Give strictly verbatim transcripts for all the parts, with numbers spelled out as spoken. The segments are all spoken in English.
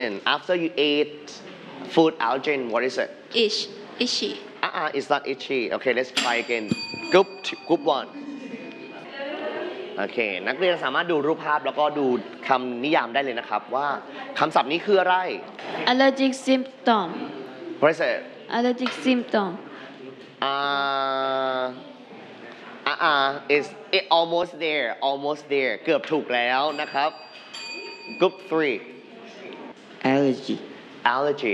And after you eat food allergen, what is it? Itch, itchy. Uh-uh, it's not itchy. Okay, let's try again. Group two, group one. โอเค นักเรียนสามารถดูรูปภาพแล้วก็ดูคำนิยามได้เลยนะครับว่าคำศัพท์นี้คืออะไร Allergic symptom. What is it? Allergic symptom. Uh, uh-uh, it's it almost there, almost there. เกือบถูกแล้วนะครับ Group three. Allergy. Allergy.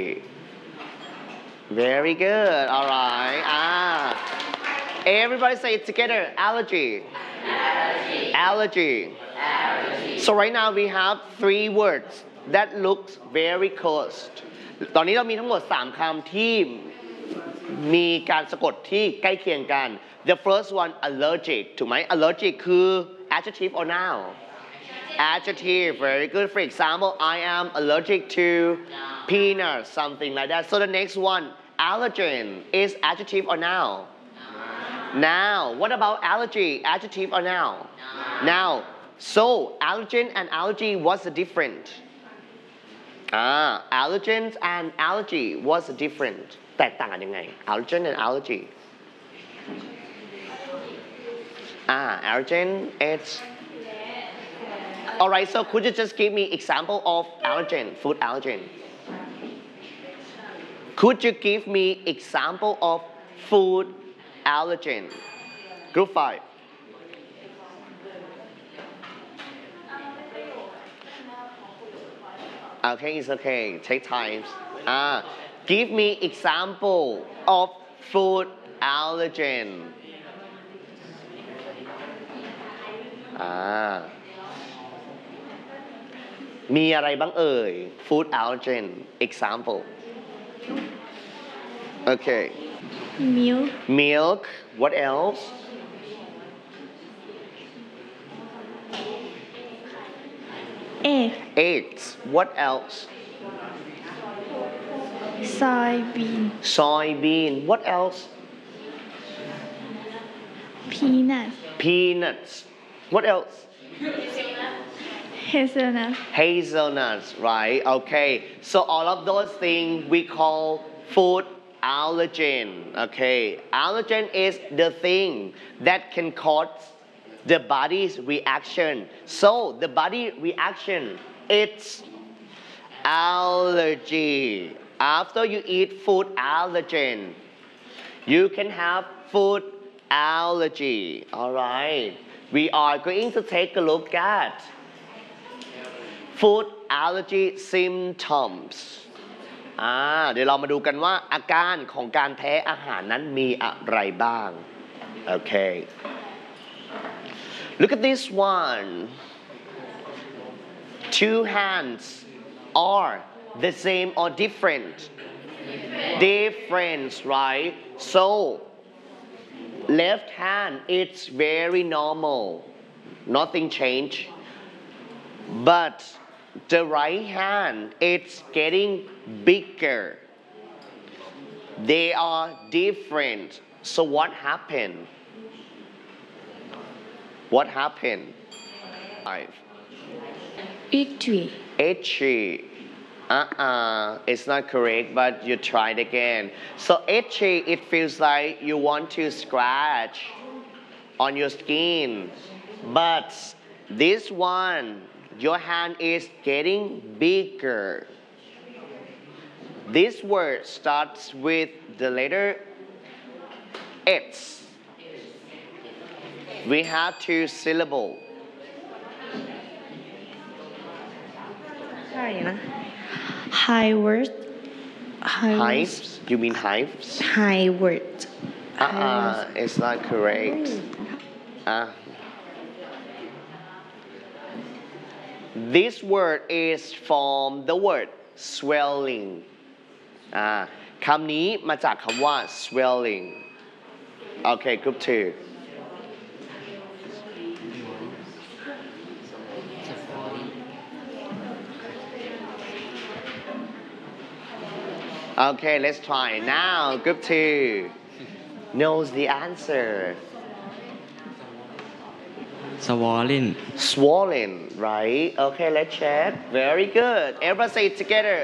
Very good. All right. Ah. Everybody say it together. Allergy. Allergy. Allergy. Allergy. So right now we have three words that looks very close. ตอนนี้เรามีทั้งหมดสามคำที่มีการสะกดที่ใกล้เคียงกัน The first one allergic ถูกไหม Allergic คือ adjective or noun? Adjective, very good. For example, I am allergic to peanuts, something like that. So the next one, allergen, is adjective or noun? Noun. What about allergy? Adjective or noun? Noun. So allergen and allergy, what's the difference? Ah, allergens and allergy, what's the difference? แตกต่างกันยังไง Allergen and allergy. Ah, allergen, it's Alright, so could you just give me example of allergen, food allergen? Could you give me example of food allergen? Group five. Okay, it's okay. Take time. Ah, give me example of food allergen. Ah. มีอะไรบ้างเอ่ย Food allergen example Okay Milk. Milk What else Egg. Eggs What else Soybean. Soybean What else Peanut. Peanuts What else Hazelnut. Hazelnuts, right? Okay. So all of those things we call food allergen. Okay. Allergen is the thing that can cause the body's reaction. So the body reaction, it's allergy. After you eat food allergen, you can have food allergy. All right. We are going to take a look at food allergy symptoms อ่าเดี๋ยวเรามาดูกันว่าอาการของการแพ้อาหารนั้นมีอะไรบ้าง Okay Look at this one Two hands are the same or different Different right So left hand it's very normal Nothing changed But the right hand, it's getting bigger. They are different. So what happened? What happened? Five. Itchy. Itchy. Uh-uh. It's not correct, but you tried again. So itchy, it feels like you want to scratch on your skin. But this one, your hand is getting bigger. This word starts with the letter X. We have two syllables. High word. Hives? You mean hives? High word. Uh-uh. It's not correct. Uh, This word is from the word swelling อ่าคำนี้มาจากคำว่า swelling Okay group two Okay let's try now group two knows the answer Swollen. Swollen, right? Okay, let's check. Very good. Everybody say it together.